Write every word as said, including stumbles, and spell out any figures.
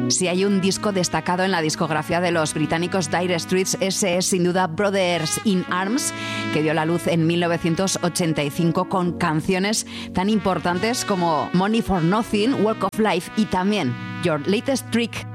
Si hay un disco destacado en la discografía de los británicos Dire Straits, ese es sin duda Brothers in Arms, que dio la luz en mil novecientos ochenta y cinco con canciones tan importantes como Money for Nothing, Walk of Life y también Your Latest Trick.